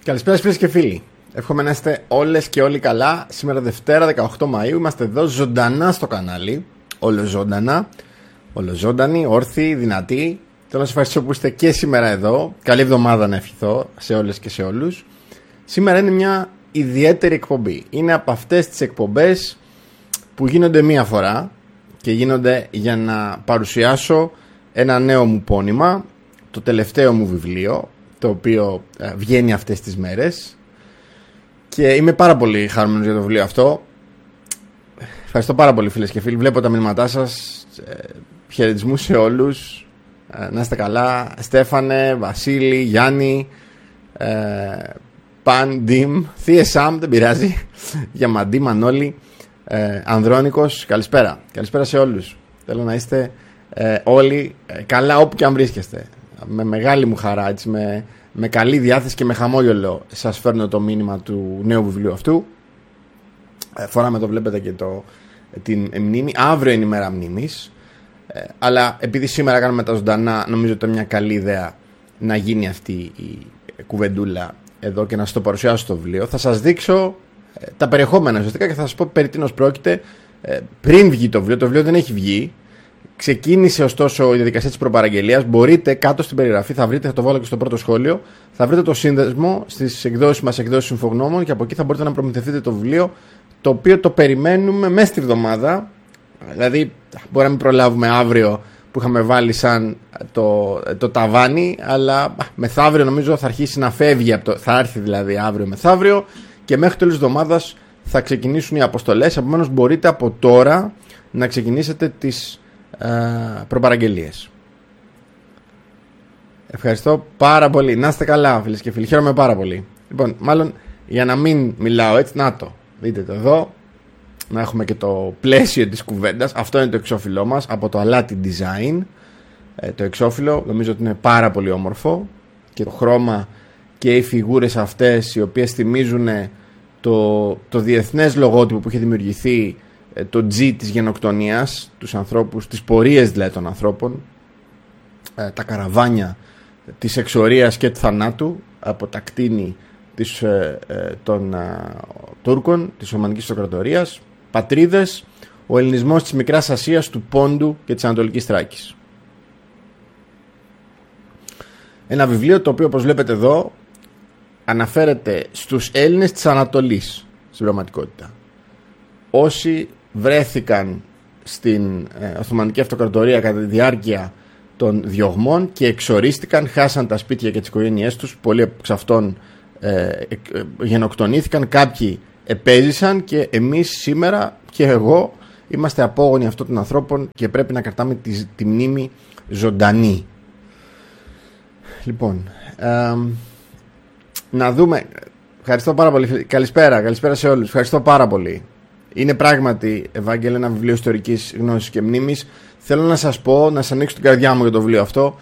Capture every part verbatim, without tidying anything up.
Καλησπέρα φίλες και φίλοι. Εύχομαι να είστε όλες και όλοι καλά. Σήμερα Δευτέρα δεκαοκτώ Μαΐου είμαστε εδώ ζωντανά στο κανάλι. Ολοζώντανα, ολοζώντανοι, όρθιοι, δυνατοί. Θέλω να σας ευχαριστήσω που είστε και σήμερα εδώ. Καλή εβδομάδα να ευχηθώ σε όλες και σε όλους. Σήμερα είναι μια ιδιαίτερη εκπομπή. Είναι από αυτές τις εκπομπές που γίνονται μία φορά και γίνονται για να παρουσιάσω ένα νέο μου πόνημα, το τελευταίο μου βιβλίο, το οποίο βγαίνει αυτές τις μέρες και είμαι πάρα πολύ χαρούμενος για το βιβλίο αυτό. Ευχαριστώ πάρα πολύ φίλες και φίλοι. Βλέπω τα μηνύματά σας. Χαιρετισμούς σε όλους. Να είστε καλά. Στέφανε, Βασίλη, Γιάννη, Παν, Ντίμ, Θεία Σαμ, δεν πειράζει. Γιαμαντή, Μανώλη, Ανδρώνικος. Καλησπέρα. Καλησπέρα σε όλους. Θέλω να είστε όλοι καλά όπου και αν βρίσκεστε. Με μεγάλη μου χαρά, έτσι, με, με καλή διάθεση και με χαμόγελο σας φέρνω το μήνυμα του νέου βιβλίου αυτού. ε, Φοράμε, το βλέπετε, και το, την μνήμη. Αύριο είναι η μέρα μνήμης, ε, αλλά επειδή σήμερα κάνουμε τα ζωντανά, νομίζω ότι είναι μια καλή ιδέα να γίνει αυτή η κουβεντούλα εδώ και να σας το παρουσιάσω το βιβλίο. Θα σας δείξω ε, τα περιεχόμενα ουσιαστικά και θα σας πω περί τίνος πρόκειται ε, πριν βγει το βιβλίο. Το βιβλίο δεν έχει βγει. Ξεκίνησε ωστόσο η διαδικασία της προπαραγγελίας. Μπορείτε κάτω στην περιγραφή, θα βρείτε, θα το βάλω και στο πρώτο σχόλιο, θα βρείτε το σύνδεσμο στις εκδόσεις μας, εκδόσεις Συμφογνώμων, και από εκεί θα μπορείτε να προμηθευτείτε το βιβλίο, το οποίο το περιμένουμε μέσα στη βδομάδα. Δηλαδή, μπορεί να μην προλάβουμε αύριο που είχαμε βάλει σαν το, το ταβάνι, αλλά μεθαύριο νομίζω θα αρχίσει να φεύγει, από το, θα έρθει δηλαδή αύριο μεθαύριο, και μέχρι τέλος της εβδομάδας θα ξεκινήσουν οι αποστολές. Επομένως, μπορείτε από τώρα να ξεκινήσετε τις προπαραγγελίες. Ευχαριστώ πάρα πολύ. Να είστε καλά φίλες και φίλοι. Χαίρομαι πάρα πολύ. Λοιπόν, μάλλον για να μην μιλάω έτσι, να το δείτε το εδώ, να έχουμε και το πλαίσιο της κουβέντας. Αυτό είναι το εξώφυλλό μας από το Αλάτι Design. ε, Το εξώφυλλο νομίζω ότι είναι πάρα πολύ όμορφο, και το χρώμα και οι φιγούρες αυτές, οι οποίες θυμίζουν το, το διεθνές λογότυπο που είχε δημιουργηθεί, το G της γενοκτονίας, τους ανθρώπους, τις πορείες δηλαδή των ανθρώπων, τα καραβάνια της εξορίας και του θανάτου από τα κτίνη της, των Τούρκων, της Οθωμανικής Αυτοκρατορίας, πατρίδες, ο ελληνισμός της Μικράς Ασίας, του Πόντου και της Ανατολικής Θράκης. Ένα βιβλίο το οποίο, όπως βλέπετε εδώ, αναφέρεται στους Έλληνες της Ανατολής στην πραγματικότητα. Όσοι βρέθηκαν στην ε, Οθωμανική Αυτοκρατορία κατά τη διάρκεια των διωγμών και εξορίστηκαν, χάσαν τα σπίτια και τις οικογένειές τους. Πολλοί από αυτών ε, ε, ε, γενοκτονήθηκαν, κάποιοι επέζησαν, και εμείς σήμερα και εγώ είμαστε απόγονοι αυτών των ανθρώπων και πρέπει να κρατάμε τη, τη μνήμη ζωντανή. Λοιπόν, ε, να δούμε. Ευχαριστώ πάρα πολύ. Καλησπέρα, καλησπέρα σε όλους. Ευχαριστώ πάρα πολύ. Είναι πράγματι, Ευάγγελε, ένα βιβλίο ιστορικής γνώσης και μνήμης. Θέλω να σας πω, να σας ανοίξω την καρδιά μου για το βιβλίο αυτό.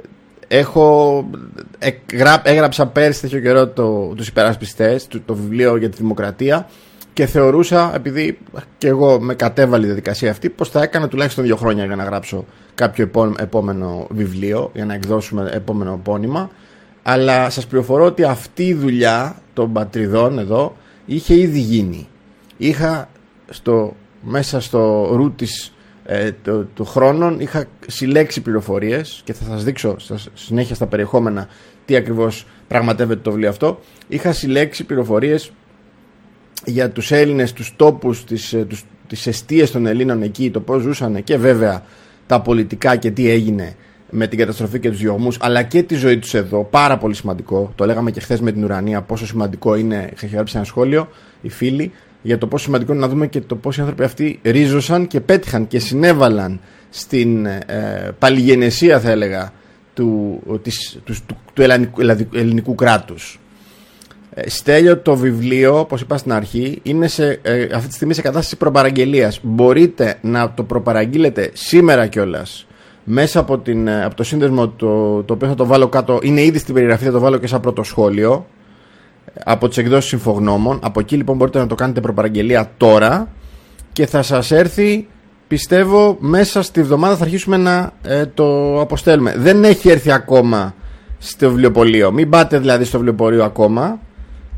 Έχω, έγραψα πέρσι τέτοιο καιρό το, τους υπερασπιστές, το, το βιβλίο για τη δημοκρατία, και θεωρούσα, επειδή και εγώ με κατέβαλε η διαδικασία αυτή, πως θα έκανα τουλάχιστον δύο χρόνια για να γράψω κάποιο επόμενο βιβλίο, για να εκδώσουμε επόμενο πόνημα. Αλλά σας πληροφορώ ότι αυτή η δουλειά των πατριδών εδώ είχε ήδη γίνει. Είχα στο, μέσα στο ρου της, ε, το, του χρόνων είχα συλλέξει πληροφορίες, και θα σας δείξω στα, συνέχεια στα περιεχόμενα τι ακριβώς πραγματεύεται το βιβλίο αυτό. Είχα συλλέξει πληροφορίες για τους Έλληνες, τους τόπους, τις, τους, τις εστίες των Ελλήνων εκεί, το πώς ζούσαν, και βέβαια τα πολιτικά και τι έγινε με την καταστροφή και τους διωγμούς, αλλά και τη ζωή τους εδώ. Πάρα πολύ σημαντικό. Το λέγαμε και χθες με την Ουρανία, πόσο σημαντικό είναι. Είχα γράψει ένα σχόλιο οι φίλοι για το πόσο σημαντικό είναι να δούμε και το πώς οι άνθρωποι αυτοί ρίζωσαν και πέτυχαν και συνέβαλαν στην ε, παλιγενεσία, θα έλεγα, του, της, του, του, του ελληνικού, ελληνικού κράτους. Ε, Στέλιο, το βιβλίο, όπως είπα στην αρχή, είναι σε, ε, αυτή τη στιγμή σε κατάσταση προπαραγγελίας. Μπορείτε να το προπαραγγείλετε σήμερα κιόλας μέσα από, την, από το σύνδεσμο, το, το οποίο θα το βάλω κάτω. Είναι ήδη στην περιγραφή, θα το βάλω και σαν πρώτο σχόλιο, από τις εκδόσεις Συμφογνώμων. Από εκεί λοιπόν μπορείτε να το κάνετε προπαραγγελία τώρα, και θα σας έρθει, πιστεύω, μέσα στη βδομάδα θα αρχίσουμε να ε, το αποστέλουμε. Δεν έχει έρθει ακόμα στο βιβλιοπωλείο. Μην πάτε δηλαδή στο βιβλιοπωλείο ακόμα.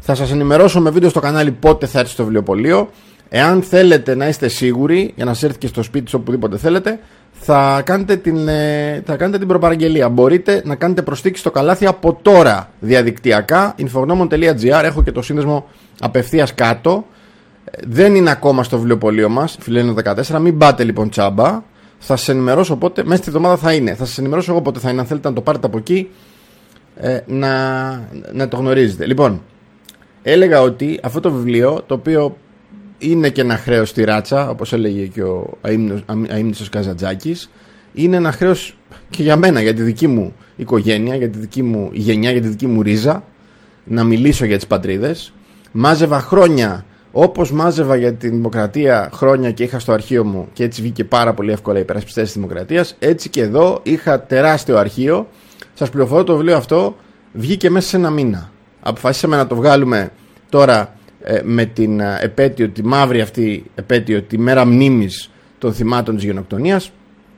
Θα σας ενημερώσω με βίντεο στο κανάλι πότε θα έρθει στο βιβλιοπωλείο. Εάν θέλετε να είστε σίγουροι, για να σας έρθει και στο σπίτι σας οπουδήποτε θέλετε, θα κάνετε την, θα κάνετε την προπαραγγελία. Μπορείτε να κάνετε προσθήκη στο καλάθι από τώρα διαδικτυακά. infognomon τελεία gr, έχω και το σύνδεσμο απευθείας κάτω. Δεν είναι ακόμα στο βιβλιοπωλείο μας, Φιλένο δεκατέσσερα. Μην πάτε λοιπόν τσάμπα. Θα σας ενημερώσω πότε, μέσα στη εβδομάδα θα είναι. Θα σας ενημερώσω εγώ πότε θα είναι. Αν θέλετε να το πάρετε από εκεί, ε, να, να το γνωρίζετε. Λοιπόν, έλεγα ότι αυτό το βιβλίο, το οποίο είναι και ένα χρέος στη ράτσα, όπως έλεγε και ο αείμνηστος Καζαντζάκης, είναι ένα χρέος και για μένα, για τη δική μου οικογένεια, για τη δική μου γενιά, για τη δική μου ρίζα, να μιλήσω για τις πατρίδες. Μάζευα χρόνια, όπως μάζευα για τη δημοκρατία χρόνια και είχα στο αρχείο μου, και έτσι βγήκε πάρα πολύ εύκολα οι υπερασπιστές της δημοκρατίας, έτσι και εδώ είχα τεράστιο αρχείο. Σας πληροφορώ, το βιβλίο αυτό βγήκε μέσα σε ένα μήνα. Αποφασίσαμε να το βγάλουμε τώρα με την επέτειο, τη μαύρη αυτή επέτειο, τη μέρα μνήμης των θυμάτων της γενοκτονίας,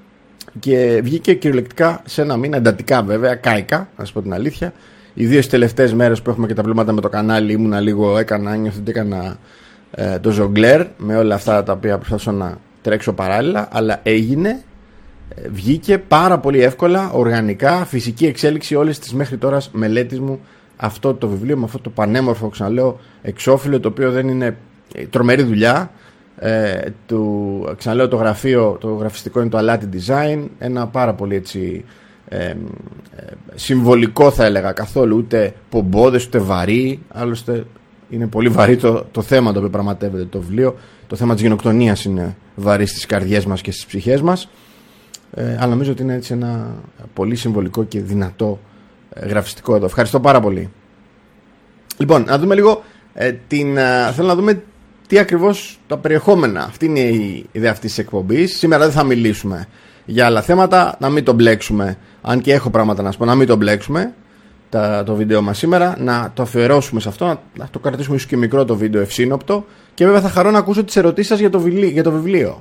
και βγήκε κυριολεκτικά σε ένα μήνα, εντατικά βέβαια, κάηκα, να σας πω την αλήθεια. Οι δύο τελευταίες μέρες που έχουμε και τα βλέμματα με το κανάλι ήμουνα λίγο, έκανα, νιώθω ότι έκανα ε, το ζογκλέρ με όλα αυτά τα οποία προσπαθώ να τρέξω παράλληλα, αλλά έγινε, ε, βγήκε πάρα πολύ εύκολα, οργανικά, φυσική εξέλιξη όλες τις μέχρι τώρα μελέτης μου αυτό το βιβλίο, με αυτό το πανέμορφο, ξαναλέω, εξώφυλλο, το οποίο δεν είναι τρομερή δουλειά. Ε, του, ξαναλέω, το γραφείο, το γραφιστικό είναι το Alati Design, ένα πάρα πολύ έτσι ε, ε, συμβολικό, θα έλεγα, καθόλου ούτε πομπόδες ούτε βαρύ. Άλλωστε είναι πολύ βαρύ το, το θέμα το οποίο πραγματεύεται το βιβλίο. Το θέμα της γενοκτονίας είναι βαρύ στις καρδιές μας και στις ψυχές μας, ε, αλλά νομίζω ότι είναι έτσι ένα πολύ συμβολικό και δυνατό γραφιστικό εδώ. Ευχαριστώ πάρα πολύ. Λοιπόν, να δούμε λίγο ε, την, ε, θέλω να δούμε τι ακριβώς τα περιεχόμενα. Αυτή είναι η ιδέα αυτής της εκπομπής. Σήμερα δεν θα μιλήσουμε για άλλα θέματα, να μην το μπλέξουμε. Αν και έχω πράγματα να σας πω, να μην το μπλέξουμε τα, το βίντεο μας σήμερα, να το αφιερώσουμε σε αυτό, να, να το κρατήσουμε ίσως και μικρό το βίντεο, ευσύνοπτο. Και βέβαια θα χαρώ να ακούσω τις ερωτήσεις σας για το βιβλίο. Για το βιβλίο.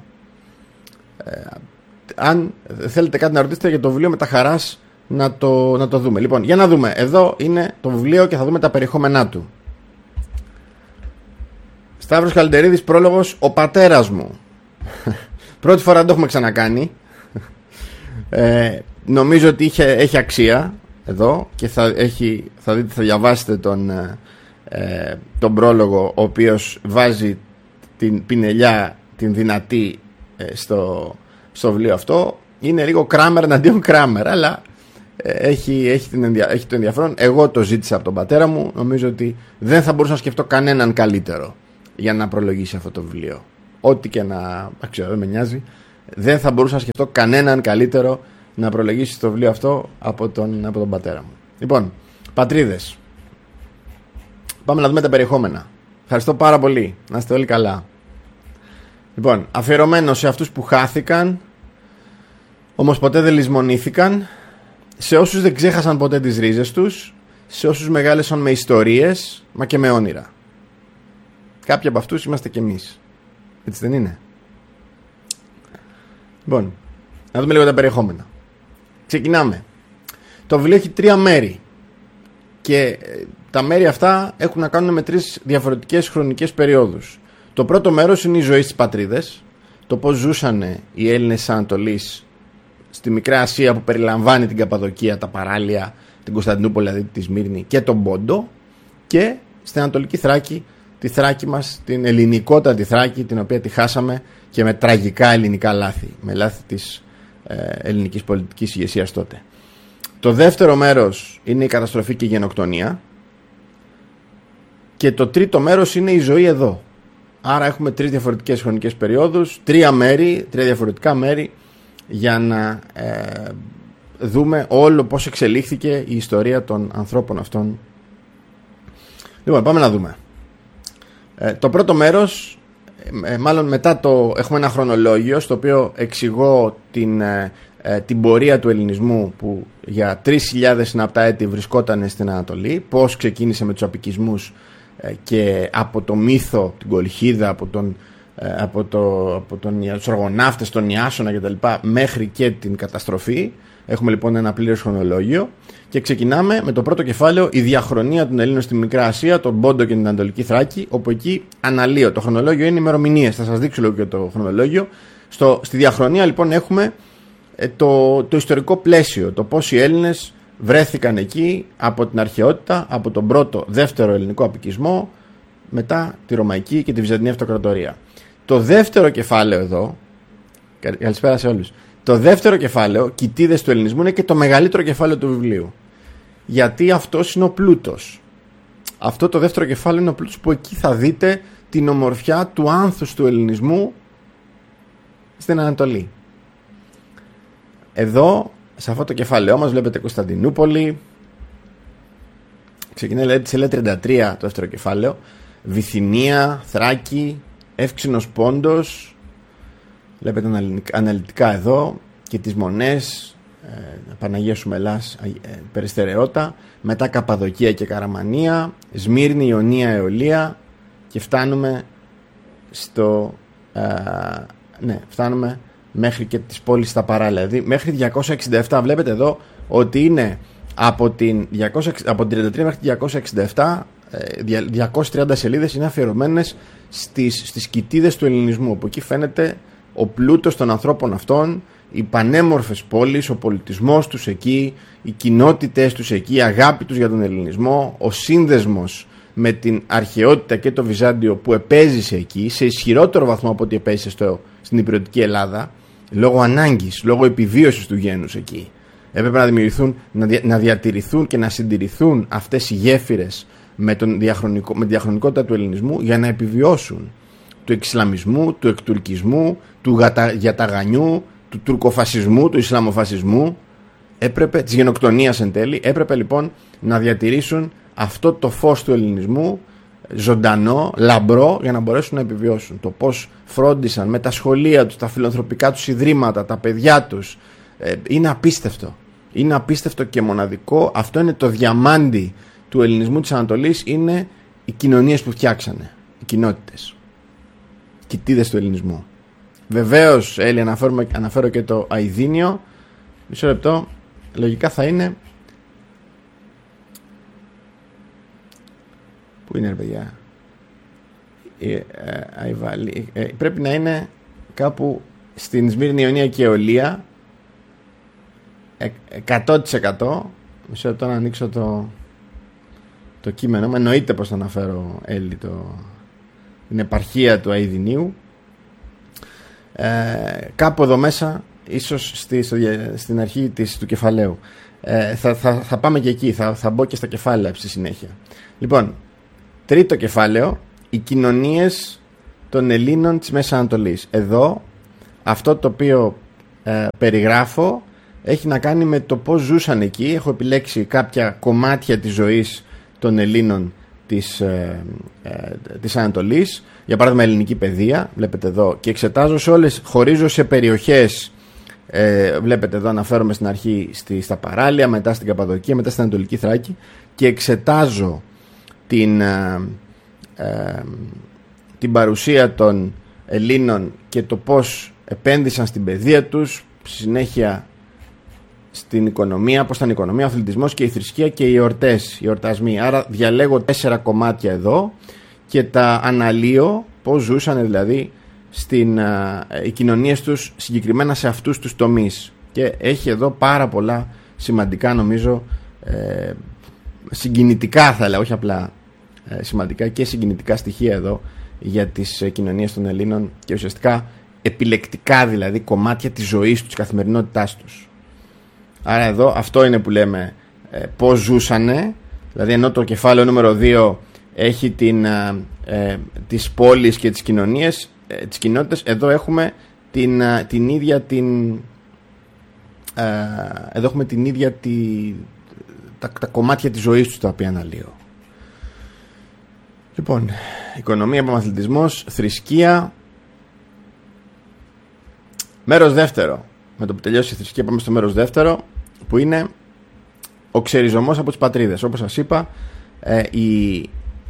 Ε, αν θέλετε κάτι να ρωτήσετε για το βιβλίο, με τα χαράς να το, να το δούμε. Λοιπόν, για να δούμε. Εδώ είναι το βιβλίο και θα δούμε τα περιεχόμενά του. Σταύρος Καλντερίδης, πρόλογος, ο πατέρας μου. Πρώτη φορά δεν το έχουμε ξανακάνει. ε, νομίζω ότι είχε, έχει αξία εδώ και θα, έχει, θα δείτε, θα διαβάσετε τον, ε, τον πρόλογο, ο οποίος βάζει την πινελιά, την δυνατή, ε, στο, στο βιβλίο αυτό. Είναι λίγο Κράμερ εναντίον Κράμερ, αλλά Έχει, έχει, την ενδια... έχει το ενδιαφέρον. Εγώ το ζήτησα από τον πατέρα μου. Νομίζω ότι δεν θα μπορούσα να σκεφτώ κανέναν καλύτερο για να προλογίσει αυτό το βιβλίο. Ό,τι και να. Ξέρω, δεν με νοιάζει. Δεν θα μπορούσα να σκεφτώ κανέναν καλύτερο να προλογίσει το βιβλίο αυτό από τον, από τον πατέρα μου. Λοιπόν, πατρίδες. Πάμε να δούμε τα περιεχόμενα. Ευχαριστώ πάρα πολύ. Να είστε όλοι καλά. Λοιπόν, αφιερωμένο σε αυτούς που χάθηκαν, όμως ποτέ δεν λησμονήθηκαν. Σε όσους δεν ξέχασαν ποτέ τις ρίζες τους, σε όσους μεγάλωσαν με ιστορίες, μα και με όνειρα. Κάποιοι από αυτούς είμαστε κι εμείς. Έτσι δεν είναι? Λοιπόν, να δούμε λίγο τα περιεχόμενα. Ξεκινάμε. Το βιβλίο έχει τρία μέρη και τα μέρη αυτά έχουν να κάνουν με τρεις διαφορετικές χρονικές περιόδους. Το πρώτο μέρος είναι η ζωή στις πατρίδες, το πώς ζούσαν οι Έλληνες της Ανατολής στη Μικρά Ασία, που περιλαμβάνει την Καπαδοκία, τα παράλια, την Κωνσταντινούπολη, δηλαδή τη Σμύρνη και τον Πόντο, και στην Ανατολική Θράκη, τη Θράκη μας, την ελληνικότατη Θράκη, την οποία τη χάσαμε και με τραγικά ελληνικά λάθη, με λάθη της ε, ελληνικής πολιτικής ηγεσίας τότε. Το δεύτερο μέρος είναι η καταστροφή και η γενοκτονία, και το τρίτο μέρος είναι η ζωή εδώ. Άρα έχουμε τρεις διαφορετικές χρονικές περιόδους, τρία μέρη, τρία διαφορετικά μέρη, για να ε, δούμε όλο πώς εξελίχθηκε η ιστορία των ανθρώπων αυτών. Λοιπόν, πάμε να δούμε. Ε, το πρώτο μέρος, ε, μάλλον μετά το, έχουμε ένα χρονολόγιο στο οποίο εξηγώ την, ε, ε, την πορεία του ελληνισμού, που για τρεις χιλιάδες συναπτά έτη βρισκόταν στην Ανατολή, πώς ξεκίνησε με τους απικισμούς ε, και από το μύθο, την Κολχίδα, από τον από, το, από τον, τους αργοναύτες, τον Ιάσονα κτλ, μέχρι και την καταστροφή, Έχουμε λοιπόν ένα πλήρες χρονολόγιο και ξεκινάμε με το πρώτο κεφάλαιο, η διαχρονία των Ελλήνων στη Μικρά Ασία, τον Πόντο και την Ανατολική Θράκη, όπου εκεί αναλύω. Το χρονολόγιο είναι ημερομηνίες, θα σας δείξω λίγο και το χρονολόγιο. Στο, στη διαχρονία λοιπόν έχουμε ε, το, το ιστορικό πλαίσιο, το πώς οι Έλληνες βρέθηκαν εκεί από την αρχαιότητα, από τον πρώτο, δεύτερο ελληνικό αποικισμό, μετά τη Ρωμαϊκή και τη Βυζαντινή Αυτοκρατορία. Το δεύτερο κεφάλαιο εδώ, καλησπέρα σε όλους, το δεύτερο κεφάλαιο, κοιτίδες του ελληνισμού, είναι και το μεγαλύτερο κεφάλαιο του βιβλίου. Γιατί αυτός είναι ο πλούτος. Αυτό το δεύτερο κεφάλαιο είναι ο πλούτος που εκεί θα δείτε την ομορφιά του άνθους του ελληνισμού στην Ανατολή. Εδώ, σε αυτό το κεφάλαιό μας, βλέπετε Κωνσταντινούπολη. Ξεκινάει τη σελίδα τριάντα τρία το δεύτερο κεφάλαιο. Βυθινία, Θράκη, Εύξηνος Πόντος. Βλέπετε αναλυτικά εδώ και τις Μονές, ε, Παναγία Σουμελάς, ε, Περιστερεώτα. Μετά Καπαδοκία και Καραμανία, Σμύρνη, Ιωνία, Αιωλία. Και φτάνουμε στο... Ε, ναι, φτάνουμε μέχρι και τις πόλεις στα παράλια. Δηλαδή μέχρι διακόσια εξήντα επτά. Βλέπετε εδώ ότι είναι από την, διακόσια, από την τριάντα τρία μέχρι την διακόσια εξήντα επτά, διακόσιες τριάντα σελίδες είναι αφιερωμένες στις, στις κοιτίδες του ελληνισμού, όπου εκεί φαίνεται ο πλούτος των ανθρώπων αυτών, οι πανέμορφες πόλεις, ο πολιτισμός τους εκεί, οι κοινότητες τους εκεί, η αγάπη τους για τον ελληνισμό, ο σύνδεσμος με την αρχαιότητα και το Βυζάντιο που επέζησε εκεί σε ισχυρότερο βαθμό από ό,τι επέζησε στο, στην υπηρετική Ελλάδα, λόγω ανάγκης, λόγω επιβίωσης του γένους εκεί. Έπρεπε να δημιουργηθούν, να, δια, να διατηρηθούν και να συντηρηθούν αυτές οι γέφυρες με, τον διαχρονικό, με τη διαχρονικότητα του ελληνισμού για να επιβιώσουν, του εξισλαμισμού, του εκτουρκισμού, του γιαταγανιού, του τουρκοφασισμού, του ισλαμοφασισμού, έπρεπε, της γενοκτονίας εν τέλει. Έπρεπε λοιπόν να διατηρήσουν αυτό το φως του ελληνισμού ζωντανό, λαμπρό, για να μπορέσουν να επιβιώσουν. Το πώς φρόντισαν με τα σχολεία τους, τα φιλανθρωπικά τους ιδρύματα, τα παιδιά τους, ε, είναι απίστευτο. Είναι απίστευτο και μοναδικό. Αυτό είναι το διαμάντι του ελληνισμού της Ανατολής, είναι οι κοινωνίες που φτιάξανε, οι κοινότητες, κοιτίδες του ελληνισμού. Βεβαίως, Έλλη, αναφέρω και το Αηδίνιο. Μισό λεπτό, λογικά θα είναι... Πού είναι, ρε παιδιά? Ε, ε, ε, ε, πρέπει να είναι κάπου στην Σμύρνη, Ιωνία και Αιωλία, ε, εκατό τοις εκατό. Μισό λεπτό να ανοίξω το, το κείμενο. Με εννοείται πως θα αναφέρω, Έλλη, το, την επαρχία του Αηδινίου. Ε, κάπου εδώ μέσα, ίσως στη, στο, στην αρχή της, του κεφαλαίου. Ε, θα, θα, θα πάμε και εκεί, θα, θα μπω και στα κεφάλαια στη συνέχεια. Λοιπόν, τρίτο κεφάλαιο, οι κοινωνίες των Ελλήνων της Μέσης Ανατολής. Εδώ, αυτό το οποίο ε, περιγράφω έχει να κάνει με το πώς ζούσαν εκεί. Έχω επιλέξει κάποια κομμάτια της ζωής των Ελλήνων της, ε, ε, της Ανατολής. Για παράδειγμα, ελληνική παιδεία, βλέπετε εδώ, και εξετάζω σε όλες, χωρίζω σε περιοχές. Ε, βλέπετε εδώ, αναφέρομαι στην αρχή στη, στα παράλια, μετά στην Καπαδοκία, μετά στην Ανατολική Θράκη, και εξετάζω την, ε, ε, την παρουσία των Ελλήνων και το πώς επένδυσαν στην παιδεία τους, συνέχεια στην οικονομία, πώς ήταν η οικονομία, ο αθλητισμός και η θρησκεία και οι εορτές, οι εορτασμοί. Άρα διαλέγω τέσσερα κομμάτια εδώ και τα αναλύω πώς ζούσαν δηλαδή στην, α, οι κοινωνίες τους συγκεκριμένα σε αυτούς τους τομείς. Και έχει εδώ πάρα πολλά σημαντικά, νομίζω, ε, συγκινητικά θα λέω, όχι απλά ε, σημαντικά, και συγκινητικά στοιχεία εδώ για τις ε, κοινωνίες των Ελλήνων, και ουσιαστικά επιλεκτικά δηλαδή κομμάτια της ζωής τους, της καθημερινότητάς τους. Άρα εδώ αυτό είναι που λέμε ε, πώς ζούσανε. Δηλαδή ενώ το κεφάλαιο νούμερο δύο έχει την, ε, ε, τις πόλεις και τις κοινωνίες, ε, τις κοινότητες, εδώ έχουμε την, ε, την ίδια την ε, εδώ έχουμε την ίδια τη, τα, τα κομμάτια της ζωής τους τα οποία αναλύω. Λοιπόν, οικονομία, επαναθλητισμός, θρησκεία. Μέρος δεύτερο. Με το που τελειώσει η θρησκεία πάμε στο μέρος δεύτερο, που είναι ο ξεριζωμός από τις πατρίδες. Όπως σας είπα, ε, οι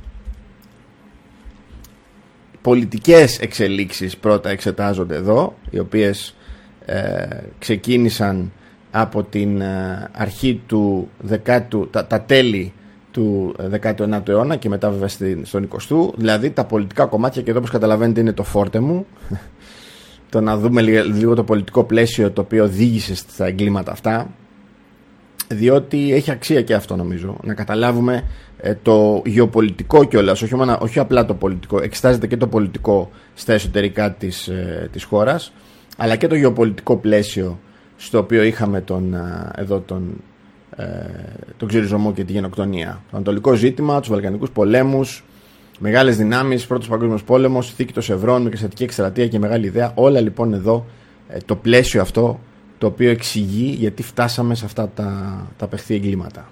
πολιτικές εξελίξεις πρώτα εξετάζονται εδώ, οι οποίες ε, ξεκίνησαν από την αρχή του δεκάτου, τα, τα τέλη του δεκάτου ενάτου αιώνα και μετά βέβαια στον εικοστό, δηλαδή τα πολιτικά κομμάτια, και εδώ όπως καταλαβαίνετε είναι το φόρτε μου, το να δούμε λίγο το πολιτικό πλαίσιο το οποίο οδήγησε στα εγκλήματα αυτά, διότι έχει αξία και αυτό νομίζω, να καταλάβουμε το γεωπολιτικό κιόλας, όχι, όχι απλά το πολιτικό, εξετάζεται και το πολιτικό στα εσωτερικά της, της χώρας, αλλά και το γεωπολιτικό πλαίσιο στο οποίο είχαμε τον, εδώ τον, ε, τον ξεριζωμό και τη γενοκτονία. Το ανατολικό ζήτημα, τους Βαλκανικούς πολέμους, μεγάλες δυνάμεις, πρώτος παγκόσμιος πόλεμος, θήκη των Σευρών, μικρασιατική εκστρατεία και μεγάλη ιδέα. Όλα λοιπόν εδώ ε, το πλαίσιο αυτό το οποίο εξηγεί γιατί φτάσαμε σε αυτά τα, τα απεχθή εγκλήματα.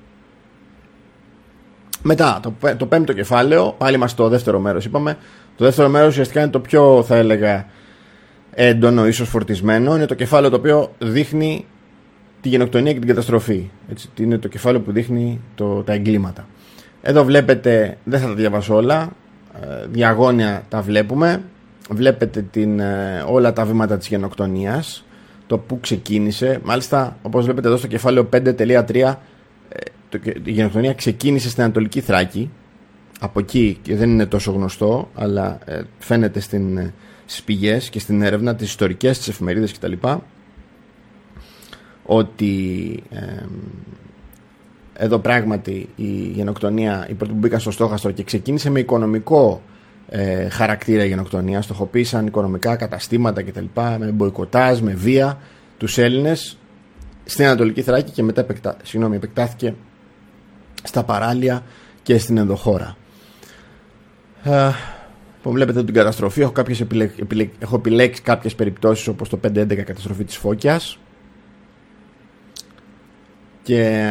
Μετά, το, το πέμπτο κεφάλαιο, πάλι μας το δεύτερο μέρος είπαμε. Το δεύτερο μέρος ουσιαστικά είναι το πιο, θα έλεγα, έντονο, ίσως φορτισμένο. Είναι το κεφάλαιο το οποίο δείχνει τη γενοκτονία και την καταστροφή. Έτσι, είναι το κεφάλαιο που δείχνει το, τα εγκλήματα. Εδώ βλέπετε, δεν θα τα διαβάσω όλα, διαγώνια τα βλέπουμε. Βλέπετε την, όλα τα βήματα της γενοκτονίας, το που ξεκίνησε. Μάλιστα, όπως βλέπετε εδώ στο κεφάλαιο πέντε τελεία τρία, η γενοκτονία ξεκίνησε στην Ανατολική Θράκη. Από εκεί, και δεν είναι τόσο γνωστό, αλλά φαίνεται στην, στις πηγές και στην έρευνα, τις ιστορικές, τις εφημερίδες κτλ, ότι ε, εδώ πράγματι η γενοκτονία, οι πρώτοι που μπήκαν στο στόχαστρο και ξεκίνησε με οικονομικό ε, χαρακτήρα η γενοκτονία, στοχοποίησαν οικονομικά καταστήματα κτλ, με μποϊκοτάζ, με βία τους Έλληνες στην Ανατολική Θράκη, και μετά επεκτά, συγγνώμη, επεκτάθηκε στα παράλια και στην ενδοχώρα. Ε, που βλέπετε την καταστροφή, έχω, κάποιες επιλε... Επιλε... έχω επιλέξει κάποιες περιπτώσεις, όπως το πέντε έντεκα καταστροφή της Φώκιας, και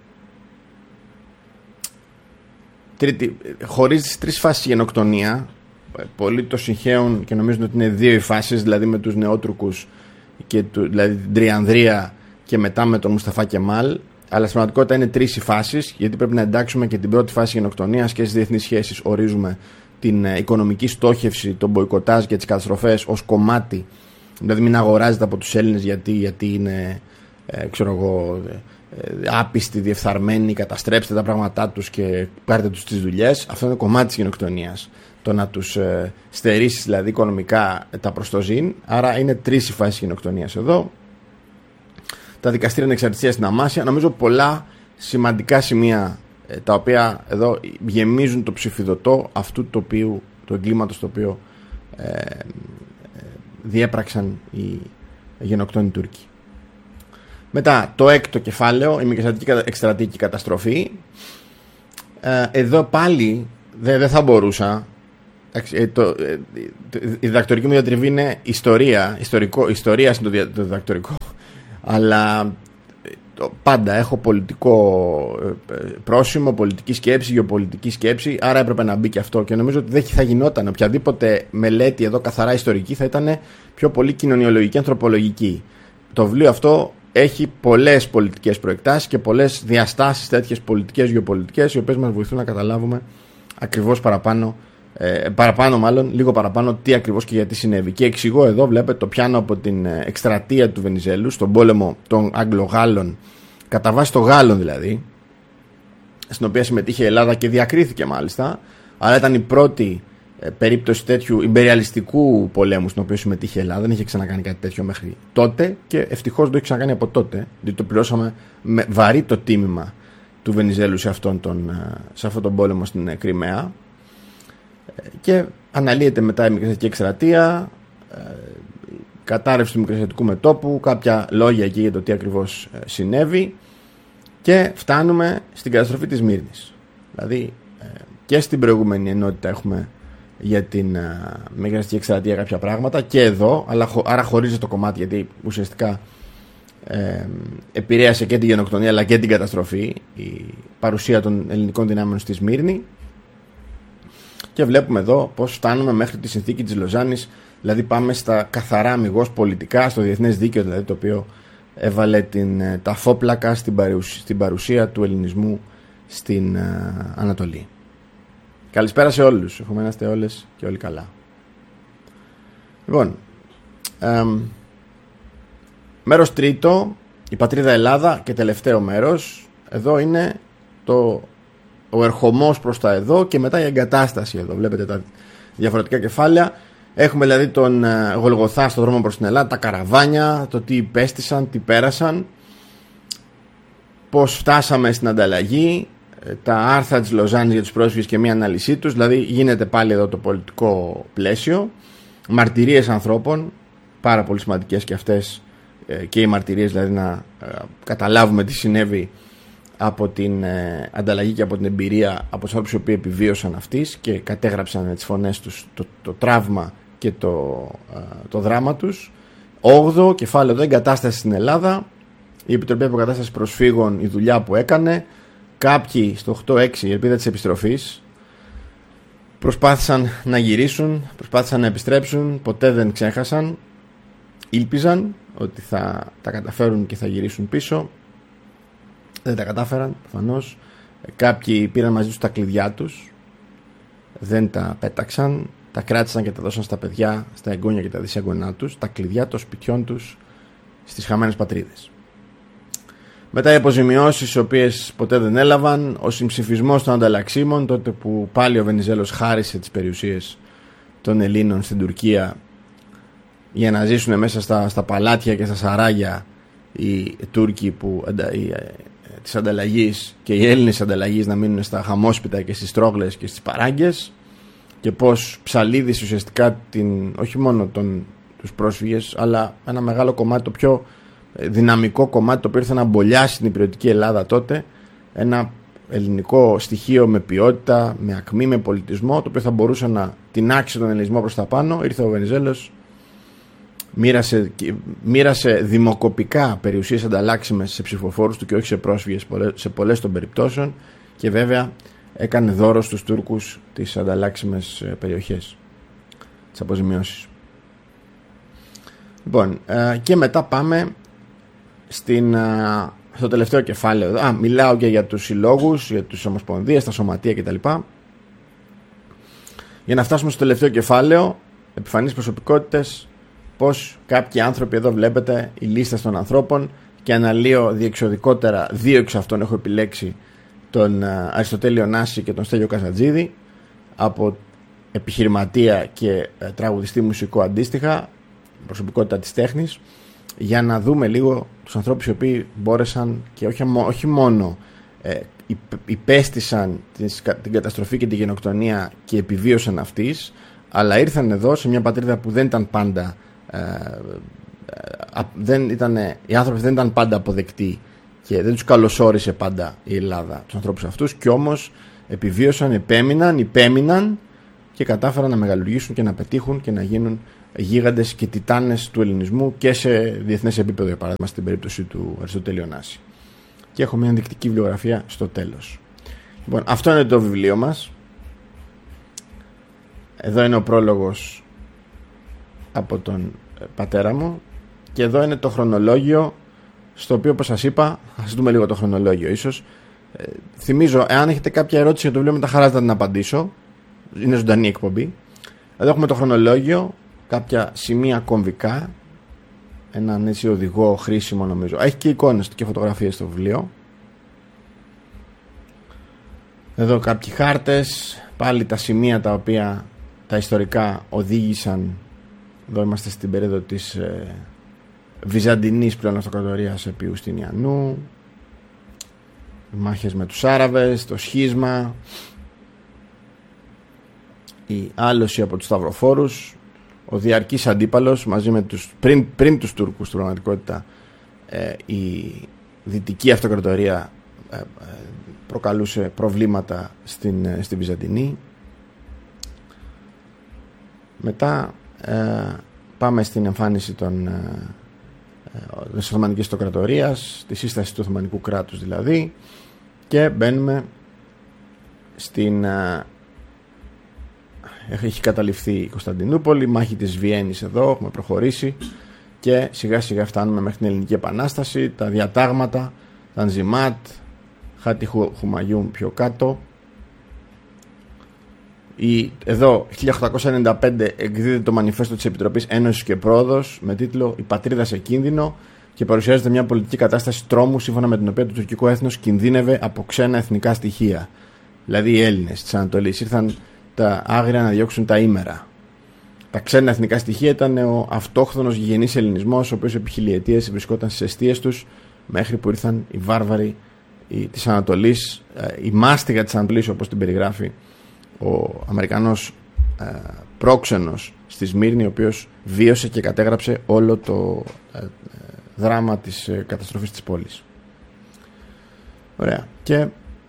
τρίτη, χωρίζει τις τρεις φάσεις γενοκτονία. Πολλοί το συγχαίουν και νομίζουν ότι είναι δύο οι φάσεις, δηλαδή με τους Νεότουρκους και του, δηλαδή την Τριανδρία και μετά με τον Μουσταφά Κεμάλ, αλλά στην πραγματικότητα είναι τρεις οι φάσεις, γιατί πρέπει να εντάξουμε και την πρώτη φάση γενοκτονίας, και στις διεθνείς σχέσεις ορίζουμε την οικονομική στόχευση, τον μποϊκοτάζ και τις καταστροφές ως κομμάτι, δηλαδή μην αγοράζετε από τους Έλληνες γιατί, γιατί είναι ε, ξέρω εγώ, ε, άπιστοι, διεφθαρμένοι, καταστρέψτε τα πράγματά τους και πάρτε τους τις δουλειές. Αυτό είναι κομμάτι της γενοκτονίας, το να τους ε, στερήσεις δηλαδή οικονομικά τα προστοζήν. Άρα είναι τρεις οι φάσεις γενοκτονίας εδώ. Τα δικαστήρια ανεξαρτησίας στην Αμάσια, νομίζω πολλά σημαντικά σημεία ε, τα οποία εδώ γεμίζουν το ψηφιδωτό αυτού το οποίο, το εγκλήματος το οποίο ε, ε, διέπραξαν οι γενοκτόνοι Τούρκοι. Μετά το έκτο κεφάλαιο, η μικρασιατική εκστρατεία καταστροφή. Ε, εδώ πάλι δεν δε θα μπορούσα. Ε, το, ε, η διδακτορική μου διατριβή είναι ιστορία, ιστορικό, ιστορία είναι το, το διδακτορικό, αλλά το, πάντα έχω πολιτικό ε, πρόσημο, πολιτική σκέψη, γεωπολιτική σκέψη, άρα έπρεπε να μπει και αυτό, και νομίζω ότι δεν θα γινόταν οποιαδήποτε μελέτη εδώ καθαρά ιστορική, θα ήταν πιο πολύ κοινωνιολογική, ανθρωπολογική. Το βιβλίο αυτό έχει πολλές πολιτικές προεκτάσεις και πολλές διαστάσεις τέτοιες πολιτικές, γεωπολιτικές, οι οποίες μας βοηθούν να καταλάβουμε ακριβώς παραπάνω, ε, παραπάνω μάλλον, λίγο παραπάνω τι ακριβώς και γιατί συνέβη. Και εξηγώ εδώ, βλέπετε, το πιάνω από την εκστρατεία του Βενιζέλου στον πόλεμο των Αγγλογάλων, κατά βάση των Γάλλων δηλαδή, στην οποία συμμετείχε η Ελλάδα και διακρίθηκε μάλιστα, αλλά ήταν η πρώτη ε, περίπτωση τέτοιου ιμπεριαλιστικού πολέμου στην οποία συμμετείχε η Ελλάδα. Δεν είχε ξανακάνει κάτι τέτοιο μέχρι τότε, και ευτυχώς το έχει ξανακάνει από τότε, διότι το πληρώσαμε με βαρύ το τίμημα του Βενιζέλου σε αυτόν τον, σε αυτόν τον πόλεμο στην Κριμαία. Και αναλύεται μετά η μικρασιατική εκστρατεία, κατάρρευση του μικρασιατικού μετώπου, κάποια λόγια εκεί για το τι ακριβώς συνέβη, και φτάνουμε στην καταστροφή της Μύρνης. Δηλαδή και στην προηγούμενη ενότητα έχουμε για την μικρασιατική εκστρατεία κάποια πράγματα, και εδώ, αλλά, άρα χωρίζει το κομμάτι, γιατί ουσιαστικά ε, επηρέασε και την γενοκτονία αλλά και την καταστροφή η παρουσία των ελληνικών δυνάμεων στη Σμύρνη. Και βλέπουμε εδώ πως φτάνουμε μέχρι τη συνθήκη της Λοζάνης, δηλαδή πάμε στα καθαρά αμιγώς πολιτικά, στο διεθνές δίκαιο δηλαδή, το οποίο έβαλε την, τα φόπλακα στην παρουσία, στην παρουσία του ελληνισμού στην uh, Ανατολή. Καλησπέρα σε όλους, εύχομαι να είστε όλες και όλοι καλά. Λοιπόν, ε, μέρος τρίτο, η πατρίδα Ελλάδα και τελευταίο μέρος. Εδώ είναι το, ο ερχομός προς τα εδώ και μετά η εγκατάσταση εδώ. Βλέπετε τα διαφορετικά κεφάλαια. Έχουμε δηλαδή τον Γολγοθά στον δρόμο προς την Ελλάδα, τα καραβάνια, το τι υπέστησαν, τι πέρασαν, πώς φτάσαμε στην ανταλλαγή, τα άρθρα της Λοζάνης για τους πρόσφυγες και μια ανάλυση τους. Δηλαδή γίνεται πάλι εδώ το πολιτικό πλαίσιο, μαρτυρίες ανθρώπων, πάρα πολύ σημαντικές και αυτές, και οι μαρτυρίες δηλαδή να καταλάβουμε τι συνέβη από την ε, ανταλλαγή και από την εμπειρία από τους ανθρώπους οι οποίοι επιβίωσαν αυτής και κατέγραψαν με τις φωνές τους το, το τραύμα και το, ε, το δράμα τους. Όγδοο κεφάλαιο εδώ, εγκατάσταση στην Ελλάδα, η Επιτροπή Αποκατάστασης Προσφύγων, η δουλειά που έκανε. Κάποιοι στο οκτώ έξι, η ελπίδα της επιστροφής, προσπάθησαν να γυρίσουν, προσπάθησαν να επιστρέψουν, ποτέ δεν ξέχασαν, ήλπιζαν ότι θα τα καταφέρουν και θα γυρίσουν πίσω. Δεν τα κατάφεραν, προφανώς. Κάποιοι πήραν μαζί τους τα κλειδιά τους, δεν τα πέταξαν, τα κράτησαν και τα δώσαν στα παιδιά, στα εγγόνια και τα δυσεγγονά τους, τα κλειδιά των σπιτιών τους στις χαμένες πατρίδες. Μετά οι αποζημιώσεις, οι οποίες ποτέ δεν έλαβαν, ο συμψηφισμός των ανταλλαξίμων, τότε που πάλι ο Βενιζέλος χάρισε τις περιουσίες των Ελλήνων στην Τουρκία για να ζήσουν μέσα στα, στα παλάτια και στα σαράγια οι Τούρκοι που, οι, της ανταλλαγής και οι Έλληνες ανταλλαγής να μείνουν στα χαμόσπιτα και στις τρόγλες και στις παράγκες, και πως ψαλίδησε ουσιαστικά την, όχι μόνο τον, τους πρόσφυγες, αλλά ένα μεγάλο κομμάτι, το πιο δυναμικό κομμάτι, το οποίο ήρθε να μπολιάσει την υπηρετική Ελλάδα τότε, ένα ελληνικό στοιχείο με ποιότητα, με ακμή, με πολιτισμό, το οποίο θα μπορούσε να τεινάξει τον ελληνισμό προς τα πάνω. Ήρθε ο Βενιζέλος, μοίρασε, μοίρασε δημοκοπικά περιουσίες ανταλλάξιμες σε ψηφοφόρους του και όχι σε πρόσφυγες σε πολλές των περιπτώσεων, και βέβαια έκανε δώρο στους Τούρκους τις ανταλλάξιμες περιοχές, τις αποζημιώσεις. Λοιπόν, και μετά πάμε στην, στο τελευταίο κεφάλαιο. Α, μιλάω και για τους συλλόγους, για τις ομοσπονδίες, τα σωματεία κτλ. Για να φτάσουμε στο τελευταίο κεφάλαιο, επιφανείς προσωπικότητες, πως κάποιοι άνθρωποι, εδώ βλέπετε η λίστα των ανθρώπων, και αναλύω διεξοδικότερα δύο εξ αυτών. Έχω επιλέξει τον Αριστοτέλη Ωνάση και τον Στέλιο Καζατζίδη, από επιχειρηματία και τραγουδιστή μουσικό αντίστοιχα, προσωπικότητα της τέχνης, για να δούμε λίγο τους ανθρώπους οι οποίοι μπόρεσαν και όχι, όχι μόνο ε, υπέστησαν την καταστροφή και την γενοκτονία και επιβίωσαν αυτής, αλλά ήρθαν εδώ σε μια πατρίδα που δεν ήταν πάντα ε, ε, δεν ήταν, οι άνθρωποι δεν ήταν πάντα αποδεκτοί και δεν τους καλωσόρισε πάντα η Ελλάδα τους ανθρώπους αυτούς, και όμως επιβίωσαν, επέμειναν, υπέμειναν και κατάφεραν να μεγαλουργήσουν και να πετύχουν και να γίνουν γίγαντες και τιτάνες του ελληνισμού και σε διεθνές επίπεδο, για παράδειγμα στην περίπτωση του Αριστοτέλη Ωνάση. Και έχω μια ενδεικτική βιβλιογραφία στο τέλος. Λοιπόν, αυτό είναι το βιβλίο μας. Εδώ είναι ο πρόλογος από τον πατέρα μου, και εδώ είναι το χρονολόγιο, στο οποίο, όπως σας είπα, ας δούμε λίγο το χρονολόγιο ίσως. Ε, θυμίζω, εάν έχετε κάποια ερώτηση για το βιβλίο, με τα χαρά θα την απαντήσω. Είναι ζωντανή εκπομπή. Εδώ έχουμε το χρονολόγιο, κάποια σημεία κομβικά, έναν έτσι οδηγό χρήσιμο νομίζω. Έχει και εικόνες και φωτογραφίες στο βιβλίο. Εδώ κάποιοι χάρτες, πάλι τα σημεία τα οποία τα ιστορικά οδήγησαν. Εδώ είμαστε στην περίοδο της ε, Βυζαντινής πλέον αυτοκρατορίας επί Ιουστινιανού, μάχες με τους Άραβες, το σχίσμα, η άλωση από τους Σταυροφόρους, ο διαρκής αντίπαλος μαζί με τους, πριν, πριν τους Τούρκους στην πραγματικότητα, ε, η δυτική αυτοκρατορία ε, ε, προκαλούσε προβλήματα στην, ε, στη Βυζαντινή. Μετά ε, πάμε στην εμφάνιση των, ε, ε, της Οθωμανικής Αυτοκρατορίας, τη σύσταση του Οθωμανικού κράτους δηλαδή, και μπαίνουμε στην... Ε, έχει καταληφθεί η Κωνσταντινούπολη, μάχη της Βιέννης, εδώ έχουμε προχωρήσει και σιγά σιγά φτάνουμε μέχρι την Ελληνική Επανάσταση, τα διατάγματα, τα Ανζιμάτ, Χάτι Χουμαγιούμ πιο κάτω. Η, εδώ χίλια οκτακόσια ενενήντα πέντε εκδίδεται το Μανιφέστο της Επιτροπής Ένωσης και Πρόοδος με τίτλο «Η πατρίδα σε κίνδυνο», και παρουσιάζεται μια πολιτική κατάσταση τρόμου σύμφωνα με την οποία το τουρκικό έθνος κινδύνευε από ξένα εθνικά στοιχεία. Δηλαδή οι Έλληνες της Ανατολής ήρθαν τα άγρια να διώξουν τα ήμερα. Τα ξένα εθνικά στοιχεία ήταν ο αυτόχθονος γηγενής ελληνισμός, ο οποίος επί χιλιετίες βρισκόταν στις αιστείες τους μέχρι που ήρθαν οι βάρβαροι της Ανατολής, η μάστιγα της Ανατολής όπως την περιγράφει ο Αμερικανός ε, πρόξενος στη Σμύρνη, ο οποίος βίωσε και κατέγραψε όλο το ε, ε, δράμα της ε, καταστροφής της πόλης. Ωραία. Και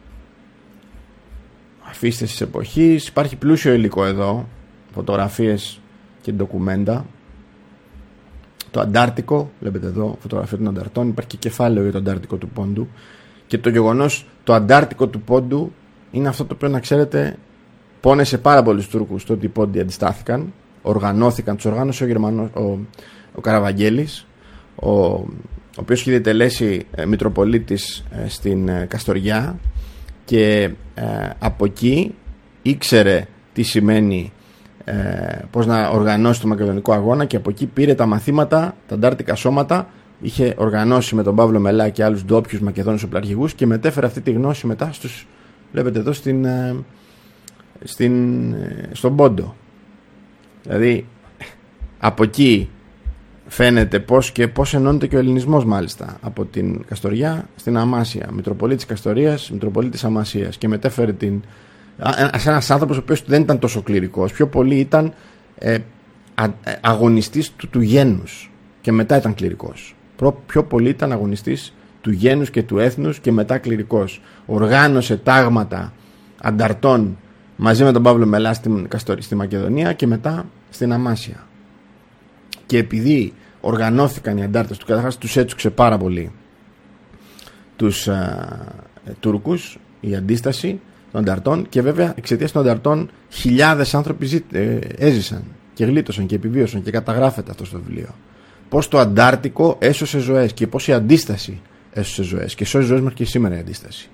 αφήστε της εποχής, υπάρχει πλούσιο υλικό εδώ, φωτογραφίες και ντοκουμέντα. Το Αντάρτικο, βλέπετε εδώ φωτογραφία των Ανταρτών, υπάρχει και κεφάλαιο για το Αντάρτικο του Πόντου. Και το γεγονός το Αντάρτικο του Πόντου είναι αυτό το οποίο, να ξέρετε, πόνεσε πάρα πολλούς Τούρκους το ότι οι Πόντιοι αντιστάθηκαν, οργανώθηκαν, τους οργάνωσε ο, Γερμανός, ο, ο Καραβαγγέλης, ο, ο οποίος είχε διατελέσει ε, Μητροπολίτης ε, στην ε, Καστοριά, και ε, από εκεί ήξερε τι σημαίνει ε, πώς να οργανώσει το μακεδονικό αγώνα, και από εκεί πήρε τα μαθήματα, τα αντάρτικα σώματα, είχε οργανώσει με τον Παύλο Μελά και άλλους ντόπιους Μακεδόνους οπλαρχηγούς και μετέφερε αυτή τη γνώση μετά στους, βλέπετε εδώ, στην, στην, στον Πόντο. Δηλαδή από εκεί φαίνεται πώς και πώς ενώνεται και ο ελληνισμός, μάλιστα, από την Καστοριά στην Αμάσια, Μητροπολίτης Καστορίας, Μητροπολίτης Αμασίας, και μετέφερε την, ένας άνθρωπος ο οποίος δεν ήταν τόσο κληρικός, πιο πολύ ήταν ε, α, αγωνιστής του, του γένους και μετά ήταν κληρικός. Πιο πολύ ήταν αγωνιστής του γένους και του έθνους και μετά κληρικός. Οργάνωσε τάγματα ανταρτών μαζί με τον Παύλο Μελά στην, στη Μακεδονία και μετά στην Αμάσια. Και επειδή οργανώθηκαν οι αντάρτες του, καταρχάς τους έτσουξε πάρα πολύ τους α, ε, Τούρκους η αντίσταση των ανταρτών, και βέβαια εξαιτίας των ανταρτών χιλιάδες άνθρωποι ζή, ε, έζησαν και γλίτωσαν και επιβίωσαν, και καταγράφεται αυτό στο βιβλίο. Πώς το Αντάρτικο έσωσε ζωές και πώς η αντίσταση έσωσε ζωές, και σώζει ζωές μέχρι και σήμερα η αντίσταση.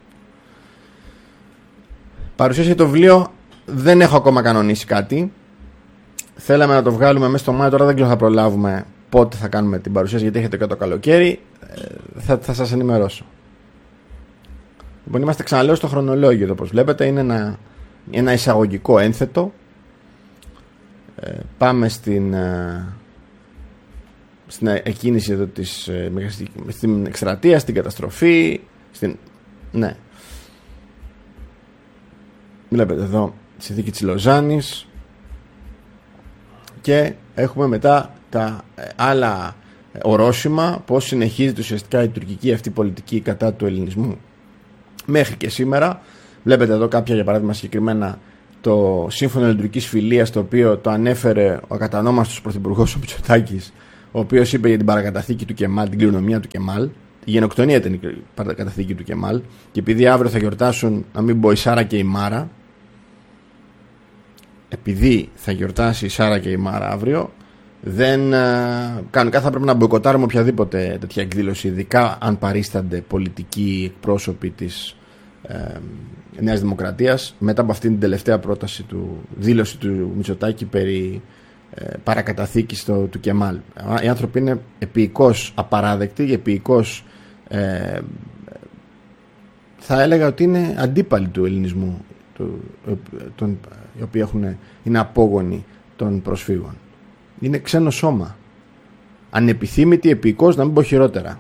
Παρουσίασε το βιβλίο, δεν έχω ακόμα κανονίσει κάτι. Θέλαμε να το βγάλουμε μέσα στο Μάιο, τώρα δεν ξέρω αν θα προλάβουμε πότε θα κάνουμε την παρουσίαση, γιατί έχετε και το καλοκαίρι. Θα, θα σας ενημερώσω. Λοιπόν, είμαστε, ξαναλέω, στο χρονολόγιο εδώ, όπως βλέπετε. Είναι ένα, ένα εισαγωγικό ένθετο. Ε, πάμε στην... στην εκκίνηση εδώ της, στην εκστρατεία, στην καταστροφή, στην... ναι. Βλέπετε εδώ τη συνθήκη της Λοζάνης, και έχουμε μετά τα άλλα ορόσημα, πώς συνεχίζεται ουσιαστικά η τουρκική αυτή πολιτική κατά του ελληνισμού μέχρι και σήμερα. Βλέπετε εδώ κάποια, για παράδειγμα, συγκεκριμένα το σύμφωνο λειτουργικής φιλίας, το οποίο το ανέφερε ο ακατανόμαστος πρωθυπουργός ο Μητσοτάκης, ο οποίος είπε για την παρακαταθήκη του Κεμάλ, την κληρονομιά του Κεμάλ. Η γενοκτονία ήταν η παρακαταθήκη του Κεμάλ, και επειδή αύριο θα γιορτάσουν, να μην πω, η Σάρα και η Μάρα, επειδή θα γιορτάσει η Σάρα και η Μάρα αύριο, δεν, κανονικά θα πρέπει να μποϊκοτάρουμε οποιαδήποτε τέτοια εκδήλωση, ειδικά αν παρίστανται πολιτικοί εκπρόσωποι της ε, Νέας Δημοκρατίας, μετά από αυτήν την τελευταία πρόταση του, δήλωση του Μητσοτάκη περί ε, παρακαταθήκης το, του Κεμάλ. Οι άνθρωποι είναι επίοικως απαράδεκτοι, επίοικως ε, θα έλεγα ότι είναι αντίπαλοι του ελληνισμού, του, τον, οι οποίοι έχουν, είναι απόγονοι των προσφύγων. Είναι ξένο σώμα, ανεπιθύμητοι, επίοικως, να μην πω χειρότερα.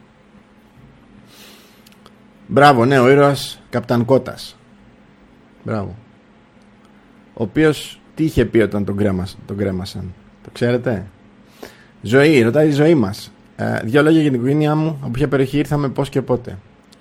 Μπράβο, ναι, ο ήρωας Καπτάν Κώτας. Μπράβο. Ο οποίος τι είχε πει όταν τον, κρέμασαν, τον κρέμασαν, το ξέρετε? Ζωή, ρωτάει η ζωή μας. Ε, δύο λόγια για την οικογένειά μου, από ποια περιοχή ήρθαμε, πώς και πότε.